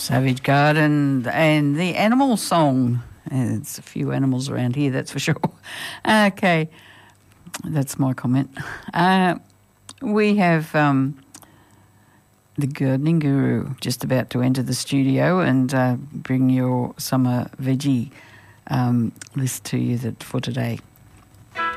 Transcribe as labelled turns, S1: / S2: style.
S1: Savage Garden and the animal song. There's a few animals around here, that's for sure. Okay, that's my comment. We have the Gardening Guru just about to enter the studio and bring your summer veggie list to you for today.